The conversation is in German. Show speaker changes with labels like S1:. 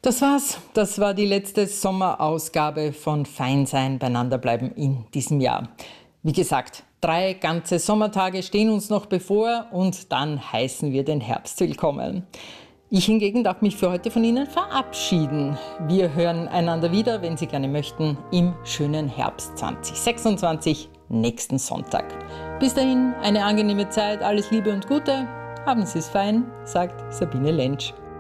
S1: Das war's. Das war die letzte Sommerausgabe von Fein sein, beieinander bleiben in diesem Jahr. Wie gesagt, 3 ganze Sommertage stehen uns noch bevor und dann heißen wir den Herbst willkommen. Ich hingegen darf mich für heute von Ihnen verabschieden. Wir hören einander wieder, wenn Sie gerne möchten, im schönen Herbst 2026, nächsten Sonntag. Bis dahin eine angenehme Zeit, alles Liebe und Gute. Haben Sie es fein, sagt Sabine Lentsch.